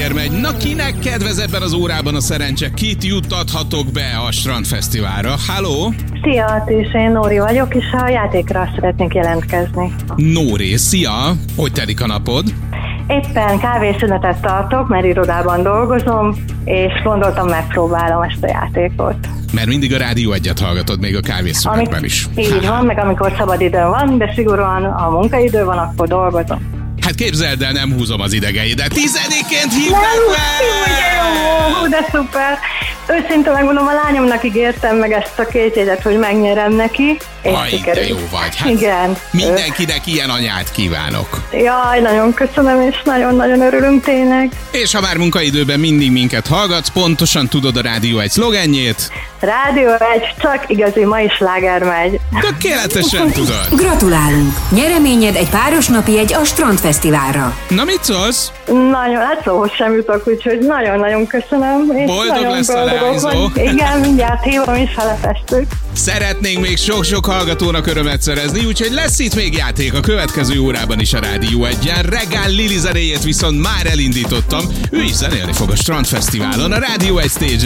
sláger megy. Na, kinek kedvez ebben az órában a szerencse? Kit juttathatok be a Strandfesztiválra? Halló? Szia, Attis, én Nóri vagyok, és a játékra szeretnék jelentkezni. Nóri, szia! Hogy telik a napod? Éppen kávészünetet tartok, mert irodában dolgozom, és gondoltam, megpróbálom ezt a játékot. Mert mindig a Rádió 1-et hallgatod, még a kávészünetben is. Így van, meg amikor szabadidőm van, de szigorúan a munkaidő van, akkor dolgozom. Hát képzeld el, nem húzom az idegeidet. 10-ként hívnak meg! De szuper! Őszintén megmondom, a lányomnak ígértem meg ezt a 2 jegyet, hogy megnyerem neki. De jó vagy. Hát igen. Mindenkinek ilyen anyát kívánok. Jaj, nagyon köszönöm, és nagyon-nagyon örülünk tényleg. És ha már munkaidőben mindig minket hallgatsz, pontosan tudod a Rádió 1 szlogenjét? Rádió 1, csak igazi mai sláger megy. Tökéletesen tudod. Gratulálunk! Nyereményed egy párosnapi jegy a Strandfesztiválra. Na, mit szólsz? Nagyon, hát szóhoz sem jutok, úgyhogy nagyon-nagyon köszönöm. És boldog lesz a leányzó. Igen, mindjárt hívom is, ha lefestük. Szeretnénk még sok-sok hallgatónak örömet szerezni, úgyhogy lesz itt még játék a következő órában is a Rádió 1-en. Regál Lili zenéjét viszont már elindítottam. Ő is zenélni fog a Strandfesztiválon, a Rádió 1 stage